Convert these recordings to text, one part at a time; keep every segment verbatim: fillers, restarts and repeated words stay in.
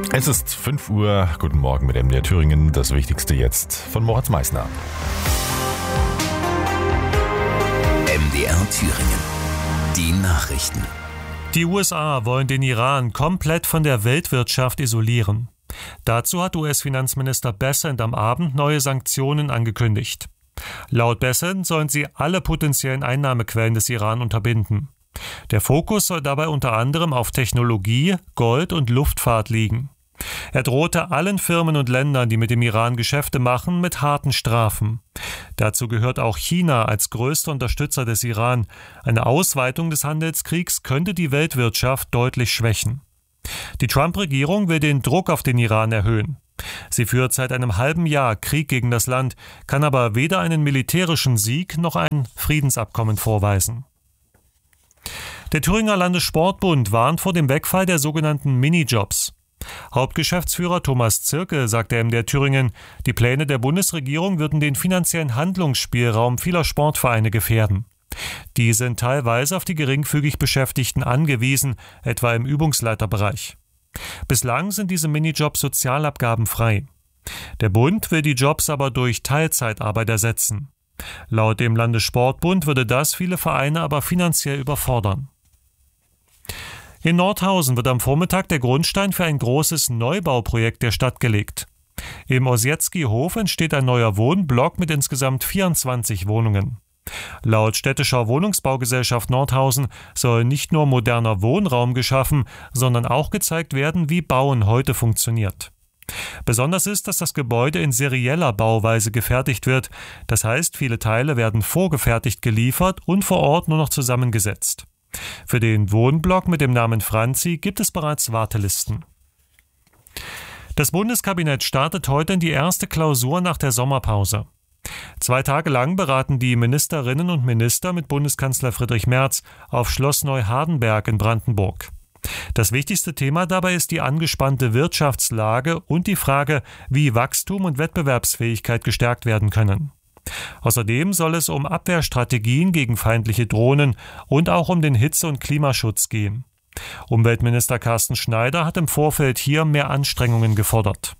Es ist fünf Uhr. Guten Morgen mit M D R Thüringen. Das Wichtigste jetzt von Moritz Meissner. M D R Thüringen. Die Nachrichten. Die U S A wollen den Iran komplett von der Weltwirtschaft isolieren. Dazu hat U S-Finanzminister Bessent am Abend neue Sanktionen angekündigt. Laut Bessent sollen sie alle potenziellen Einnahmequellen des Iran unterbinden. Der Fokus soll dabei unter anderem auf Technologie, Gold und Luftfahrt liegen. Er drohte allen Firmen und Ländern, die mit dem Iran Geschäfte machen, mit harten Strafen. Dazu gehört auch China als größter Unterstützer des Iran. Eine Ausweitung des Handelskriegs könnte die Weltwirtschaft deutlich schwächen. Die Trump-Regierung will den Druck auf den Iran erhöhen. Sie führt seit einem halben Jahr Krieg gegen das Land, kann aber weder einen militärischen Sieg noch ein Friedensabkommen vorweisen. Der Thüringer Landessportbund warnt vor dem Wegfall der sogenannten Minijobs. Hauptgeschäftsführer Thomas Zirke sagte M D R Thüringen, die Pläne der Bundesregierung würden den finanziellen Handlungsspielraum vieler Sportvereine gefährden. Die sind teilweise auf die geringfügig Beschäftigten angewiesen, etwa im Übungsleiterbereich. Bislang sind diese Minijobs sozialabgabenfrei. Der Bund will die Jobs aber durch Teilzeitarbeit ersetzen. Laut dem Landessportbund würde das viele Vereine aber finanziell überfordern. In Nordhausen wird am Vormittag der Grundstein für ein großes Neubauprojekt der Stadt gelegt. Im Osiecki-Hof entsteht ein neuer Wohnblock mit insgesamt vierundzwanzig Wohnungen. Laut Städtischer Wohnungsbaugesellschaft Nordhausen soll nicht nur moderner Wohnraum geschaffen, sondern auch gezeigt werden, wie Bauen heute funktioniert. Besonders ist, dass das Gebäude in serieller Bauweise gefertigt wird. Das heißt, viele Teile werden vorgefertigt geliefert und vor Ort nur noch zusammengesetzt. Für den Wohnblock mit dem Namen Franzi gibt es bereits Wartelisten. Das Bundeskabinett startet heute in die erste Klausur nach der Sommerpause. Zwei Tage lang beraten die Ministerinnen und Minister mit Bundeskanzler Friedrich Merz auf Schloss Neuhardenberg in Brandenburg. Das wichtigste Thema dabei ist die angespannte Wirtschaftslage und die Frage, wie Wachstum und Wettbewerbsfähigkeit gestärkt werden können. Außerdem soll es um Abwehrstrategien gegen feindliche Drohnen und auch um den Hitze- und Klimaschutz gehen. Umweltminister Carsten Schneider hat im Vorfeld hier mehr Anstrengungen gefordert.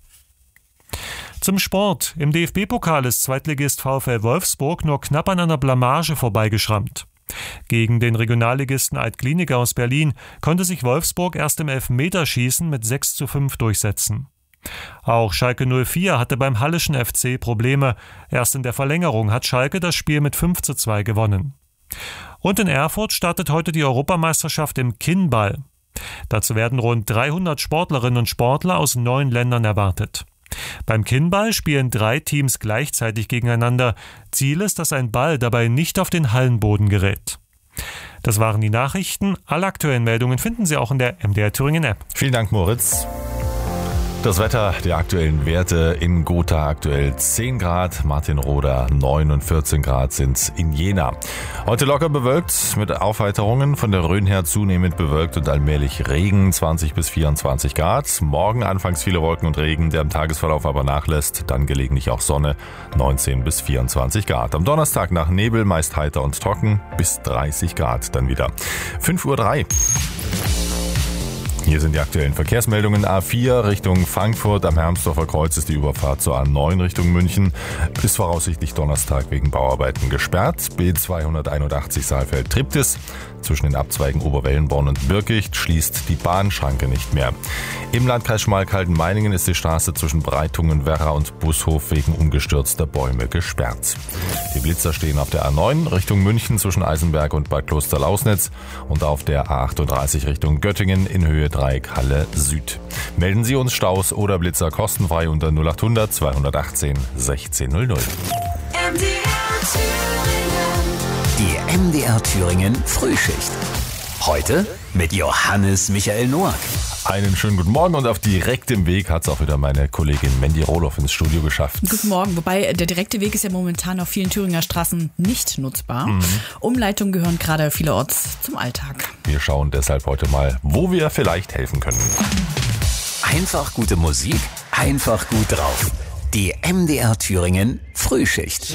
Zum Sport. Im D F B-Pokal ist Zweitligist VfL Wolfsburg nur knapp an einer Blamage vorbeigeschrammt. Gegen den Regionalligisten Alt-Glienicke aus Berlin konnte sich Wolfsburg erst im Elfmeterschießen mit sechs zu fünf durchsetzen. Auch Schalke null vier hatte beim Halleschen F C Probleme. Erst in der Verlängerung hat Schalke das Spiel mit fünf zu zwei gewonnen. Und in Erfurt startet heute die Europameisterschaft im Kinnball. Dazu werden rund dreihundert Sportlerinnen und Sportler aus neun Ländern erwartet. Beim Kinnball spielen drei Teams gleichzeitig gegeneinander. Ziel ist, dass ein Ball dabei nicht auf den Hallenboden gerät. Das waren die Nachrichten. Alle aktuellen Meldungen finden Sie auch in der M D R Thüringen App. Vielen Dank, Moritz. Das Wetter, die aktuellen Werte in Gotha aktuell zehn Grad, Martinroda neun und vierzehn Grad sind in Jena. Heute locker bewölkt mit Aufheiterungen, von der Rhön her zunehmend bewölkt und allmählich Regen, zwanzig bis vierundzwanzig Grad. Morgen anfangs viele Wolken und Regen, der im Tagesverlauf aber nachlässt, dann gelegentlich auch Sonne, neunzehn bis vierundzwanzig Grad. Am Donnerstag nach Nebel, meist heiter und trocken, bis dreißig Grad dann wieder. fünf Uhr drei. Hier sind die aktuellen Verkehrsmeldungen. A vier Richtung Frankfurt. Am Hermsdorfer Kreuz ist die Überfahrt zur A neun Richtung München. Ist voraussichtlich Donnerstag wegen Bauarbeiten gesperrt. B zweihunderteinundachtzig Saalfeld-Triptis. Zwischen den Abzweigen Oberwellenborn und Birkicht schließt die Bahnschranke nicht mehr. Im Landkreis Schmalkalden-Meiningen ist die Straße zwischen Breitungen, Werra und Bushof wegen umgestürzter Bäume gesperrt. Die Blitzer stehen auf der A neun Richtung München zwischen Eisenberg und Bad Kloster-Lausnitz und auf der A achtunddreißig Richtung Göttingen in Höhe Dreieck Halle Süd. Melden Sie uns Staus oder Blitzer kostenfrei unter null achthundert zweihundertachtzehn sechzehn null null. Die M D R Thüringen Frühschicht. Heute mit Johannes Michael Noack. Einen schönen guten Morgen und auf direktem Weg hat es auch wieder meine Kollegin Mandy Rohloff ins Studio geschafft. Guten Morgen, wobei der direkte Weg ist ja momentan auf vielen Thüringer Straßen nicht nutzbar. Mhm. Umleitungen gehören gerade vielerorts zum Alltag. Wir schauen deshalb heute mal, wo wir vielleicht helfen können. Einfach gute Musik, einfach gut drauf. Die M D R Thüringen Frühschicht.